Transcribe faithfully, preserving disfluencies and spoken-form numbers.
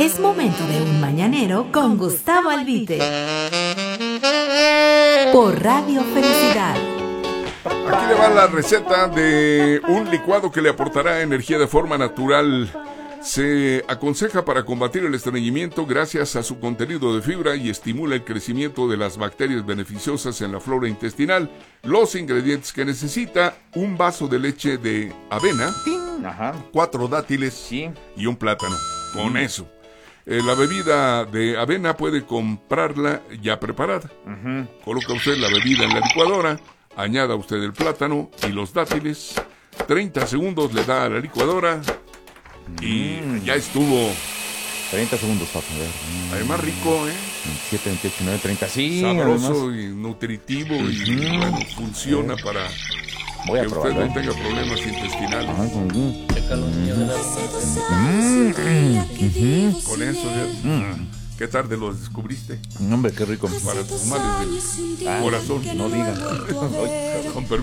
Es momento de un mañanero con Gustavo Albite. Por Radio Felicidad. Aquí le va la receta de un licuado que le aportará energía de forma natural. Se aconseja para combatir el estreñimiento gracias a su contenido de fibra y estimula el crecimiento de las bacterias beneficiosas en la flora intestinal. Los ingredientes que necesita: un vaso de leche de avena, Ajá. cuatro dátiles Sí. y un plátano. Con eso. Eh, la bebida de avena puede comprarla ya preparada. Uh-huh. Coloca usted la bebida en la licuadora, añada usted el plátano y los dátiles, treinta segundos le da a la licuadora y Mm. ya estuvo. treinta segundos, papi. A ver. Además rico, ¿eh? veintisiete, veintiocho, nueve, treinta. Sí, Sabroso además. y nutritivo y Ujú. bueno, funciona para Voy a que usted probarlo. no tenga problemas intestinales. Ajá, con- mm. Con eso, ya- Mm. ¿qué tarde lo descubriste? Hombre, qué rico. Para tus males del Ah, corazón. no digan. Con permiso.